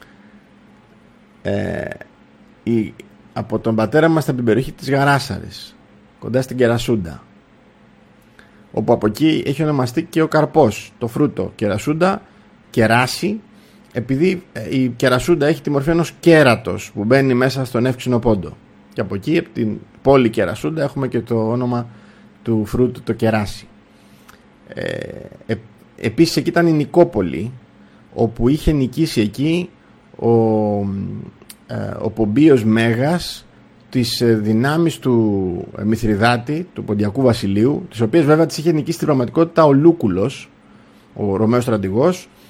Ε, η, από τον πατέρα μας από την περιοχή της Γαράσαρης, κοντά στην Κερασούντα, όπου από εκεί έχει ονομαστεί και ο καρπός, το φρούτο Κερασούντα, κεράσι, επειδή η Κερασούντα έχει τη μορφή ενός κέρατος που μπαίνει μέσα στον εύξηνο πόντο, και από εκεί, από την πόλη Κερασούντα, έχουμε και το όνομα του φρούτου, το κεράσι. ε, ε, Επίσης εκεί ήταν η Νικόπολη, όπου είχε νικήσει εκεί ο, ε, ο Πομπίος Μέγας τις δυνάμεις του Μηθριδάτη, του Ποντιακού Βασιλείου, τις οποίες βέβαια τις είχε νικήσει στη πραγματικότητα ο Λούκουλος, ο Ρωμαίος στρατηγός,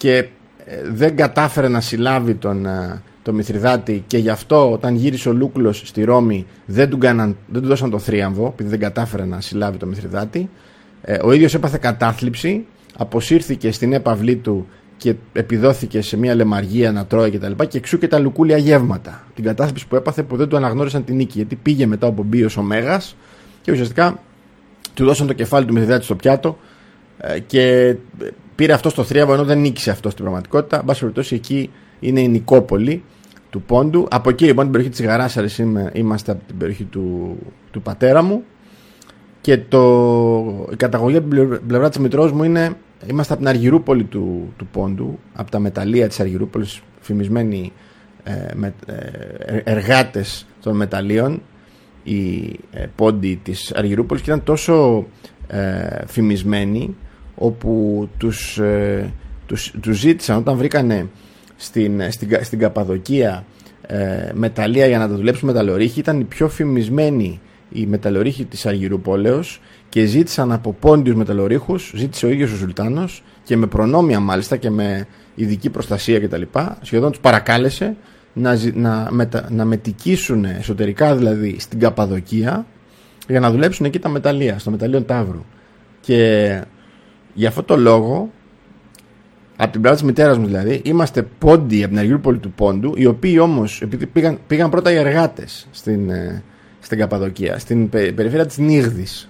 και ε, δεν κατάφερε να συλλάβει τον, ε, τον Μηθριδάτη, και γι' αυτό όταν γύρισε ο Λούκουλος στη Ρώμη δεν του, κάναν, δεν του δώσαν το θρίαμβο, επειδή δεν κατάφερε να συλλάβει τον Μηθριδάτη. ε, ο ίδιος έπαθε κατάθλιψη, αποσύρθηκε στην έπαυλή του και επιδόθηκε σε μια λεμαργία να τρώει κτλ. Και, και εξού και τα λουκούλια γεύματα. Την κατάθλιψη που έπαθε, που δεν του αναγνώρισαν την νίκη, γιατί πήγε μετά ο Πομπίος ο Μέγας και ουσιαστικά του δώσαν το κεφάλι του Μηθριδάτη στο πιάτο και πήρε αυτό στο θρίαμβο, ενώ δεν νίκησε αυτό στην πραγματικότητα. Εν πάση περιπτώσει, εκεί είναι η Νικόπολη του Πόντου. Από εκεί λοιπόν, την περιοχή της Γαράσαρης, είμαστε από την περιοχή του, του πατέρα μου. Και το, η καταγωγή από την πλευρά της μητρός μου είναι, είμαστε από την Αργυρούπολη του, του Πόντου, από τα μεταλλεία της Αργυρούπολης, φημισμένοι ε, με, ε, εργάτες των μεταλλείων, οι ε, πόντοι της Αργυρούπολης, και ήταν τόσο ε, φημισμένοι, όπου τους, ε, τους, τους ζήτησαν όταν βρήκανε στην, στην, στην Καπαδοκία ε, μεταλλεία για να τα δουλέψουν μεταλλορύχοι. Ήταν οι πιο φημισμένοι οι μεταλλορύχοι της Αργυρουπόλεως και ζήτησαν από πόντιους μεταλλορύχους, ζήτησε ο ίδιος ο Σουλτάνος, και με προνόμια μάλιστα και με ειδική προστασία κτλ. Σχεδόν τους παρακάλεσε να, να, μετα, να μετικήσουν εσωτερικά, δηλαδή στην Καπαδοκία, για να δουλέψουν εκεί τα μεταλλεία, στο μεταλλείο Ταύρου. Και γι' αυτό το λόγο, από την πλευρά της μητέρας μου δηλαδή, είμαστε πόντιοι από την Αργυρούπολη του Πόντου, οι οποίοι όμως, επειδή πήγαν, πήγαν πρώτα οι εργάτες στην, στην Καπαδοκία, στην περιφέρεια της Νίγδης,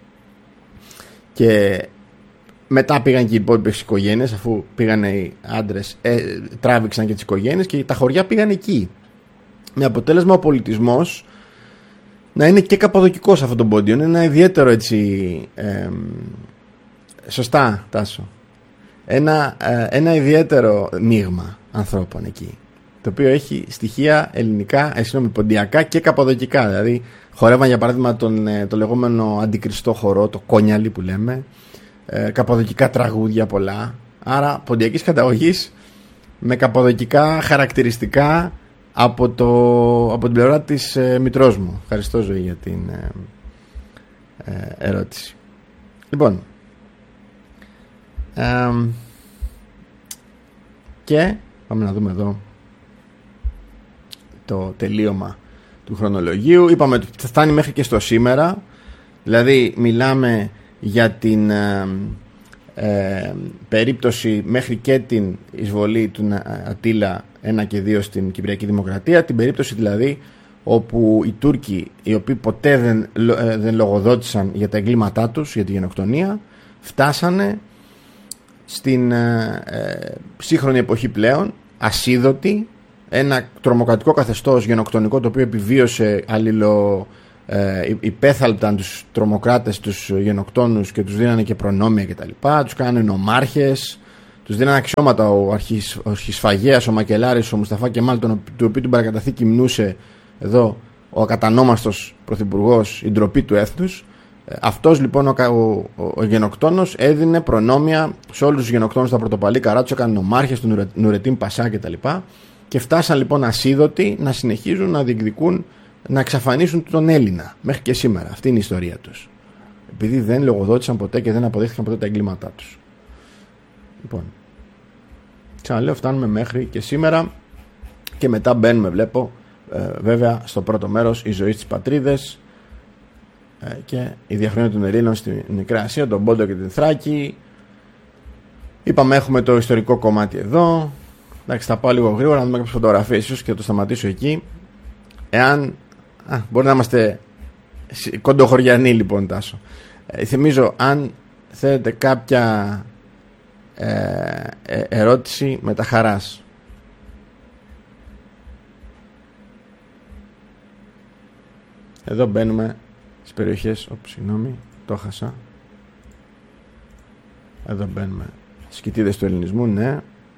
και μετά πήγαν και οι υπόλοιπες οικογένειες, αφού πήγαν οι άντρες, ε, τράβηξαν και τις οικογένειες και τα χωριά πήγαν εκεί, με αποτέλεσμα ο πολιτισμός να είναι και καπαδοκικός αυτόν τον πόντιο. Είναι ένα ιδιαίτερο έτσι ε, σωστά Τάσο, ένα, ε, ένα ιδιαίτερο μείγμα ανθρώπων εκεί, το οποίο έχει στοιχεία ελληνικά, ε, συγγνώμη, ποντιακά και καπαδοκικά. Δηλαδή χορεύαν για παράδειγμα τον, το λεγόμενο αντικριστό χορό, το κόνιαλι που λέμε, ε, καπαδοκικά τραγούδια πολλά, άρα ποντιακής καταγωγής με καπαδοκικά χαρακτηριστικά από, το, από την πλευρά της ε, μητρός μου. Ευχαριστώ, Ζωή, για την ε, ε, ερώτηση. Λοιπόν, ε, και πάμε να δούμε εδώ το τελείωμα του χρονολογίου. Είπαμε ότι θα φτάνει μέχρι και στο σήμερα, δηλαδή μιλάμε για την ε, ε, περίπτωση μέχρι και την εισβολή του Ατήλα ένα και δύο στην Κυπριακή Δημοκρατία, την περίπτωση δηλαδή όπου οι Τούρκοι, οι οποίοι ποτέ δεν, ε, δεν λογοδότησαν για τα εγκλήματά τους, για τη γενοκτονία, φτάσανε στην ε, ε, σύγχρονη εποχή πλέον, ασίδωτοι, ένα τρομοκρατικό καθεστώς γενοκτονικό, το οποίο επιβίωσε αλληλο, ε, υπέθαλπταν τους τρομοκράτες, τους γενοκτόνους, και τους δίνανε και προνόμια κτλ. Τους κάνανε νομάρχες, τους δίνανε αξιώματα. Ο, αρχισ, ο αρχισφαγέας, ο Μακελάρης, ο Μουσταφά Κεμάλ, τον, του οποίου την παρακαταθήκη μνούσε εδώ ο ακατανόμαστος πρωθυπουργός, η ντροπή του έθνους. Αυτός λοιπόν ο, ο, ο, ο γενοκτόνος έδινε προνόμια σε όλους τους γενοκτόνους στα πρωτοπαλή καρά, τους έκανε νομάρχες, του Νουρετίν Πασά κτλ. Και φτάσαν λοιπόν ασίδωτοι να συνεχίζουν να διεκδικούν, να εξαφανίσουν τον Έλληνα μέχρι και σήμερα. Αυτή είναι η ιστορία τους, επειδή δεν λογοδότησαν ποτέ και δεν αποδείχθηκαν ποτέ τα εγκλήματά τους. Λοιπόν, ξαναλέω, φτάνουμε μέχρι και σήμερα, και μετά μπαίνουμε, βλέπω, ε, βέβαια στο πρώτο μέρος, η ζωή στις πατρίδες ε, και η διαχρονία των Ελλήνων στην Μικρά Ασία, τον Πόντο και την Θράκη. Είπαμε, έχουμε το ιστορικό κομμάτι εδώ. Εντάξει, θα πάω λίγο γρήγορα να δούμε κάποιες φωτογραφίες ίσως και το σταματήσω εκεί. Εάν α, μπορεί να είμαστε κοντοχωριανοί λοιπόν, Τάσο. Ε, θυμίζω, αν θέλετε κάποια ε, ε, ερώτηση, με τα χαράς. Εδώ μπαίνουμε στις περιοχές, όπου, συγγνώμη, το χάσα. Εδώ μπαίνουμε σκητίδες του ελληνισμού, ναι.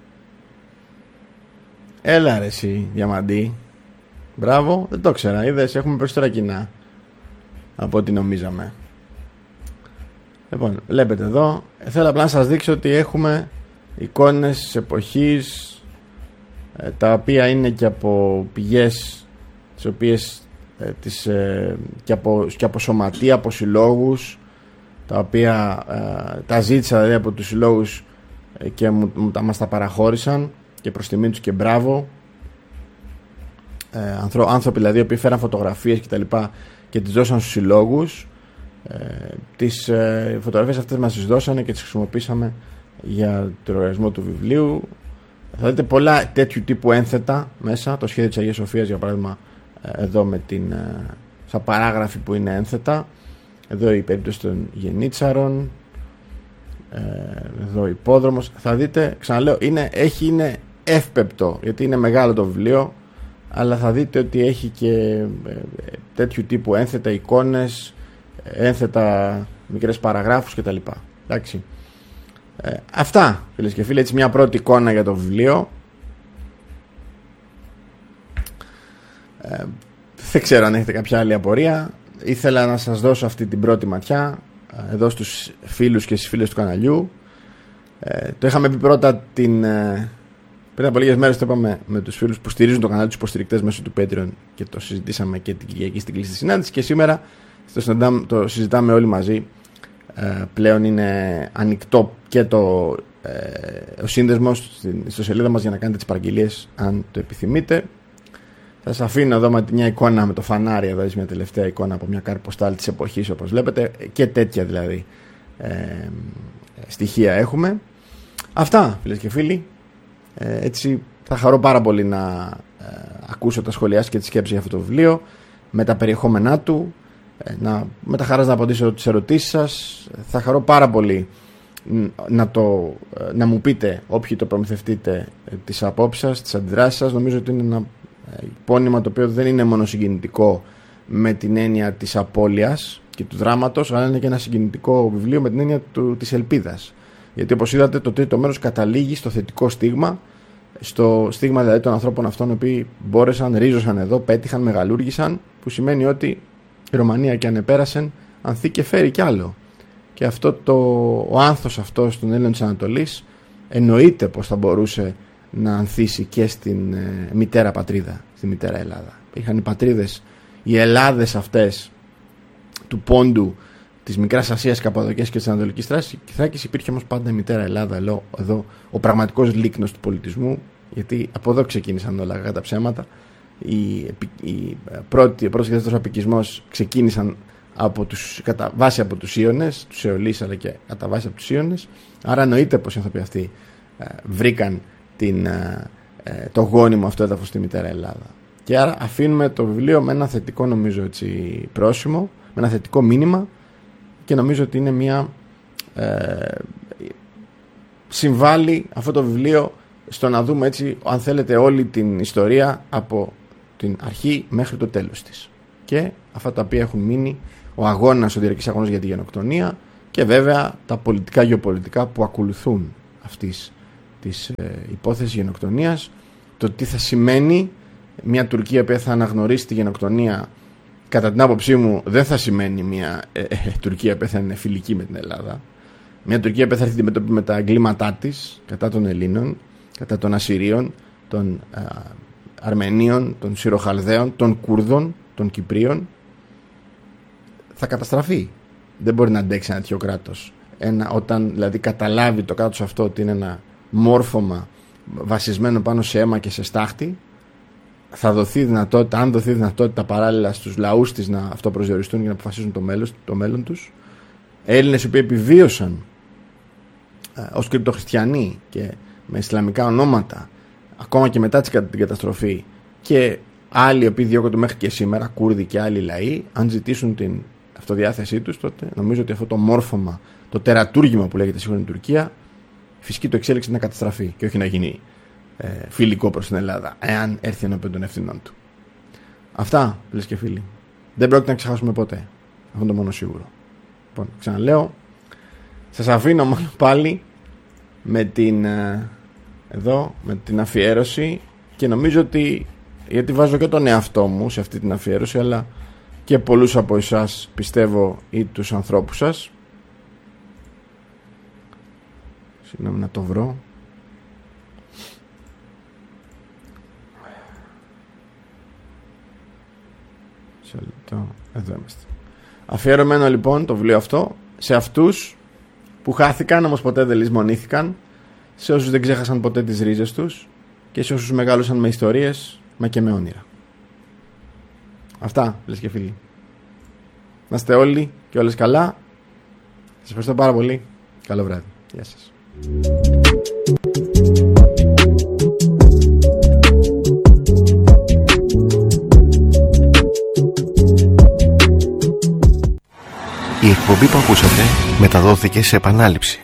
Έλα ρε εσύ, Διαμαντή. Μπράβο, δεν το ξέρα. Είδες, έχουμε περισσότερα κοινά από ό,τι νομίζαμε. Λοιπόν, βλέπετε εδώ. Θέλω απλά να σας δείξω ότι έχουμε εικόνες της εποχής, ε, τα οποία είναι και από πηγές, τις οποίες ε, τις, ε, και, από, και από σωματεία, από συλλόγους, τα οποία ε, τα ζήτησα δηλαδή από τους συλλόγους και μου, μου, τα, μας τα παραχώρησαν και προς τιμή τους και μπράβο. Ε, ανθρω, άνθρωποι δηλαδή που φέραν φωτογραφίες και τα λοιπά και τις δώσαν στους συλλόγους. Ε, τις ε, φωτογραφίες αυτές μας τις δώσανε και τις χρησιμοποίησαμε για το λογαριασμό του βιβλίου. Θα δείτε πολλά τέτοιου τύπου ένθετα μέσα. Το σχέδιο της Αγίας Σοφίας, για παράδειγμα, εδώ με την στα παράγραφη που είναι ένθετα. Εδώ η περίπτωση των Γενίτσαρων, εδώ υπόδρομος. Θα δείτε, ξαναλέω, είναι, έχει, είναι εύπεπτο, γιατί είναι μεγάλο το βιβλίο, αλλά θα δείτε ότι έχει και τέτοιου τύπου ένθετα, εικόνες, ένθετα μικρές παραγράφους κτλ. Εντάξει. Ε, αυτά, φίλες και φίλοι, έτσι μια πρώτη εικόνα για το βιβλίο. Ε, δεν ξέρω αν έχετε κάποια άλλη απορία. Ήθελα να σας δώσω αυτή την πρώτη ματιά εδώ στους φίλους και στις φίλες του καναλιού. Ε, το είχαμε πει πρώτα την, ε, πριν από λίγες μέρες, το είπαμε με τους φίλους που στηρίζουν το κανάλι, τους υποστηρικτές μέσω του Patreon, και το συζητήσαμε και την Κυριακή στην κλειστή συνάντηση, και σήμερα το, το συζητάμε όλοι μαζί. Ε, πλέον είναι ανοιχτό και το, ε, ο σύνδεσμος στο σελίδα μας για να κάνετε τις παραγγελίες αν το επιθυμείτε. Θα σας αφήνω εδώ με μια εικόνα με το φανάρι, εδώ μια τελευταία εικόνα από μια κάρτα ποστάλ της εποχής, όπως βλέπετε, και τέτοια δηλαδή ε, στοιχεία έχουμε. Αυτά, φίλες και φίλοι. Ε, έτσι θα χαρώ πάρα πολύ να ε, ακούσω τα σχόλιά και τις σκέψεις για αυτό το βιβλίο, με τα περιεχόμενά του, ε, να, με τα χαράς να απαντήσω τις ερωτήσεις σας. Θα χαρώ πάρα πολύ να, το, να μου πείτε, όποιοι το προμηθευτείτε, τις απόψεις σας, τις αντιδράσεις σας. Νομίζω ότι είναι ένα υπόνοιμα το οποίο δεν είναι μόνο συγκινητικό με την έννοια της απώλειας και του δράματος, αλλά είναι και ένα συγκινητικό βιβλίο με την έννοια του, της ελπίδας. Γιατί, όπως είδατε, το τρίτο μέρος καταλήγει στο θετικό στίγμα, στο στίγμα δηλαδή των ανθρώπων αυτών οι οποίοι μπόρεσαν, ρίζωσαν εδώ, πέτυχαν, μεγαλούργησαν, που σημαίνει ότι η Ρωμανία, και αν επέρασεν, ανθεί και φέρει κι άλλο. Και αυτό το, ο άνθος αυτός των Έλληνων της Ανατολής εννοείται πως θα μπορούσε να ανθίσει και στην ε, μητέρα πατρίδα, στη μητέρα Ελλάδα. Είχαν οι πατρίδες, οι Ελλάδες αυτές του πόντου της Μικράς Ασίας, Καπαδοκίας και της Ανατολικής Θράκης. Υπήρχε όμως πάντα η μητέρα Ελλάδα, εδώ, εδώ ο πραγματικός λίκνος του πολιτισμού, γιατί από εδώ ξεκίνησαν όλα κατά ψέματα. Οι, οι πρώτοι, ο πρώτος και δεύτερος απικισμός ξεκίνησαν από τους, κατά βάση από τους Ίωνες, τους Αιωλείς, αλλά και κατά βάση από τους Ίωνες. Άρα εννοείται πως οι άνθρωποι αυτοί ε, βρήκαν την, ε, το γόνιμο αυτό έδαφος στη μητέρα Ελλάδα. Και άρα αφήνουμε το βιβλίο με ένα θετικό, νομίζω, έτσι, πρόσημο, με ένα θετικό μήνυμα, και νομίζω ότι είναι μια ε, συμβάλλει αυτό το βιβλίο στο να δούμε, έτσι, αν θέλετε, όλη την ιστορία από την αρχή μέχρι το τέλος της, και αυτά τα οποία έχουν μείνει, ο αγώνας, ο διαρκής αγώνας για τη γενοκτονία, και βέβαια τα πολιτικά γεωπολιτικά που ακολουθούν αυτής της ε, υπόθεσης γενοκτονίας, το τι θα σημαίνει μια Τουρκία που θα αναγνωρίσει τη γενοκτονία. Κατά την άποψή μου, δεν θα σημαίνει μια ε, ε, Τουρκία που θα είναι φιλική με την Ελλάδα. Μια Τουρκία που θα έρθει αντιμετώπιση με τα εγκλήματά της κατά των Ελλήνων, κατά των Ασσυρίων, των ε, Αρμενίων, των Συροχαλδαίων, των Κούρδων, των Κυπρίων. Θα καταστραφεί. Δεν μπορεί να αντέξει ένα τέτοιο κράτος. Ένα, όταν δηλαδή καταλάβει το κράτος αυτό ότι είναι ένα μόρφωμα βασισμένο πάνω σε αίμα και σε στάχτη, θα δοθεί δυνατότητα, αν δοθεί δυνατότητα παράλληλα στους λαούς της να αυτοπροσδιοριστούν και να αποφασίσουν το μέλλον, το μέλλον τους. Έλληνες οι οποίοι επιβίωσαν ε, ως κρυπτοχριστιανοί και με ισλαμικά ονόματα ακόμα και μετά την καταστροφή, και άλλοι οι οποίοι διώκονται μέχρι και σήμερα, Κούρδοι και άλλοι λαοί, αν ζητήσουν την αυτοδιάθεσή τους, τότε νομίζω ότι αυτό το μόρφωμα, το τερατούργημα που λέγεται σύγχρονη Τουρκία, φυσική το εξέλιξη να καταστραφεί και όχι να γίνει ε, φιλικό προς την Ελλάδα, εάν έρθει ενώπιον των ευθυνών του. Αυτά, φίλες και φίλοι. Δεν πρόκειται να ξεχάσουμε ποτέ. Αυτό είναι το μόνο σίγουρο. Λοιπόν, ξαναλέω, σας αφήνω μόνο πάλι με την, ε, εδώ, με την αφιέρωση, και νομίζω ότι, γιατί βάζω και τον εαυτό μου σε αυτή την αφιέρωση, αλλά και πολλούς από εσάς, πιστεύω, ή τους ανθρώπους σας. Συγγνώμη να το βρω. Σε λεπτό. Εδώ είμαστε. Αφιερωμένο λοιπόν το βιβλίο αυτό σε αυτούς που χάθηκαν όμως ποτέ δεν λησμονήθηκαν, σε όσους δεν ξέχασαν ποτέ τις ρίζες τους και σε όσους μεγάλωσαν με ιστορίες, μα και με όνειρα. Αυτά, φίλες και φίλοι. Να είστε όλοι και όλες καλά. Σας ευχαριστώ πάρα πολύ. Καλό βράδυ. Γεια σας. Η εκπομπή που ακούσατε μεταδόθηκε σε επανάληψη.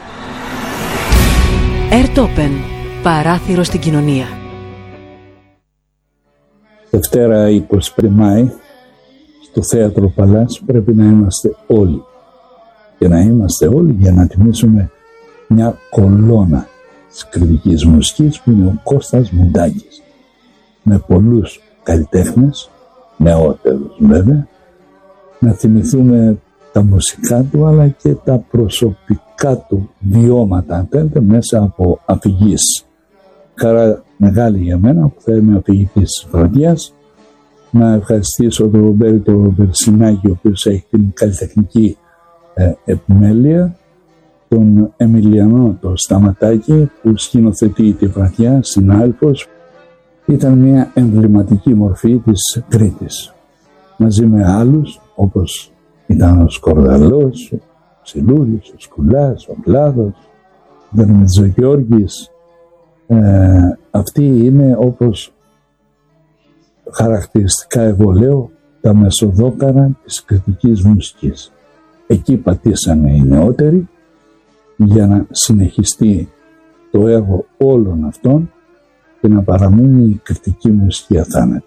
Airtopen, παράθυρο στην κοινωνία. Δευτέρα είκοσι πέντε Μάη στο Θέατρο Παλάς πρέπει να είμαστε όλοι. Και να είμαστε όλοι για να τιμήσουμε μια κολόνα της κριτικής μουσικής που είναι ο Κώστας Μουντάκης. Με πολλούς καλλιτέχνες, νεότερους βέβαια, να θυμηθούμε τα μουσικά του αλλά και τα προσωπικά του βιώματα, αν θέλετε, μέσα από αφηγήσεις. Χαρά μεγάλη για μένα που θα είμαι αφηγητής της βραδιάς. Να ευχαριστήσω τον Ρομπέρτο Βερσινάκη, ο οποίος έχει την καλλιτεχνική ε, επιμέλεια, τον Εμιλιανό το Σταματάκη που σκηνοθετεί τη βραδιά, συνάδελφος. Ήταν μια εμβληματική μορφή της Κρήτης, μαζί με άλλους όπως ήταν ο Σκορδαλός, ο Ψιλούρης, ο Σκουλάς, ο Κλάδος, ο Δερμητζογιώργης. Ε, αυτοί είναι, όπως χαρακτηριστικά εγώ λέω, τα μεσοδόκαρα της κριτικής μουσικής. Εκεί πατήσανε οι νεότεροι για να συνεχιστεί το έργο όλων αυτών και να παραμείνει η κριτική μουσική αθάνατη.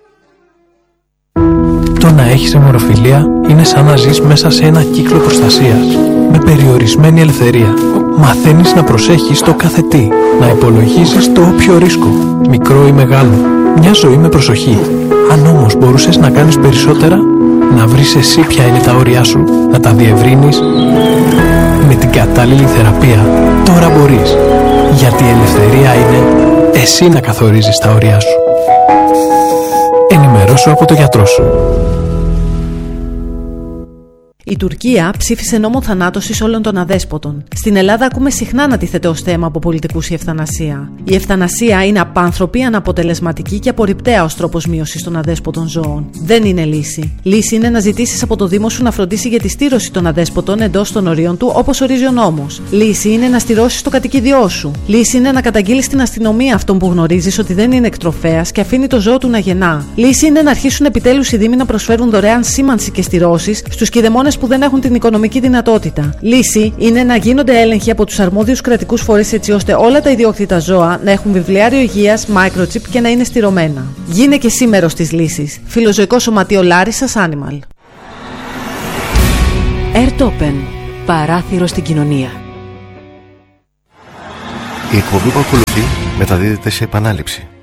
Το να έχεις αιμορροφιλία είναι σαν να ζεις μέσα σε ένα κύκλο προστασίας, με περιορισμένη ελευθερία. Μαθαίνεις να προσέχεις το κάθε τι, να υπολογίζεις το όποιο ρίσκο, μικρό ή μεγάλο, μια ζωή με προσοχή. Αν όμως μπορούσες να κάνεις περισσότερα, να βρεις εσύ ποια είναι τα όρια σου, να τα διευρύνεις, με την κατάλληλη θεραπεία, τώρα μπορείς. Γιατί η ελευθερία είναι εσύ να καθορίζεις τα όρια σου. Ενημερώσου από το γιατρό σου. Η Τουρκία ψήφισε νόμο θανάτωσης όλων των αδέσποτων. Στην Ελλάδα ακούμε συχνά να τίθεται ως θέμα από πολιτικούς η ευθανασία. Η ευθανασία είναι απάνθρωπη, αναποτελεσματική και απορριπταία ως τρόπος μείωσης των αδέσποτων ζώων. Δεν είναι λύση. Λύση είναι να ζητήσεις από το Δήμο σου να φροντίσει για τη στήρωση των αδέσποτων εντός των ορίων του, όπως ορίζει ο νόμος. Λύση είναι να στηρώσεις το κατοικίδιό σου. Λύση είναι να καταγγείλεις στην αστυνομία αυτόν που γνωρίζεις ότι δεν είναι εκτροφέας και αφήνει το ζώο του να γεννά. Λύση είναι να αρχίσουν επιτέλους οι Δήμοι να προσφέρουν δωρεάν σήμανση και στηρώσεις στους κηδεμόνες που δεν έχουν την οικονομική δυνατότητα. Λύση είναι να γίνονται έλεγχοι από τους αρμόδιους κρατικούς φορείς έτσι ώστε όλα τα ιδιόκτητα ζώα να έχουν βιβλιάριο υγείας, microchip και να είναι στηρωμένα. Γίνε και εσύ μέρος της λύσης. Φιλοζωικό Σωματείο Λάρισσας Animal. Airtopen, παράθυρο στην κοινωνία. Η εκπομπή που ακολουθεί μεταδίδεται σε επανάληψη.